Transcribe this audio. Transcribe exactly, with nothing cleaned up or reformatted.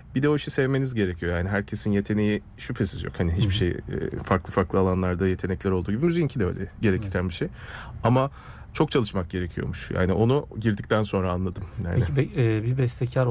Bir de o işi sevmeniz gerekiyor. Yani herkesin yeteneği şüphesiz yok. Hani hiçbir şey e, farklı farklı alanlarda yetenekler olduğu gibi müziğinki de öyle gerektiren bir şey. Ama çok çalışmak gerekiyormuş. Yani onu girdikten sonra anladım. Yani. Peki be- e, bir bestekar